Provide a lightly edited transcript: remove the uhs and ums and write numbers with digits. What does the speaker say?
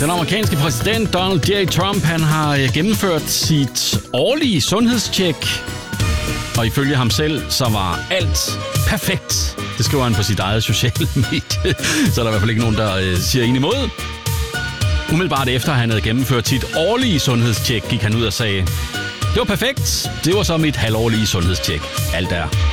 Den amerikanske præsident Donald J. Trump, han har gennemført sit årlige sundhedstjek. Og ifølge ham selv, så var alt perfekt. Det skriver han på sit eget sociale medie. Så er der i hvert fald ikke nogen, der siger en imod. Umiddelbart efter han havde gennemført sit årlige sundhedstjek, gik han ud og sagde: det var perfekt. Det var så mit halvårlige sundhedstjek. Alt er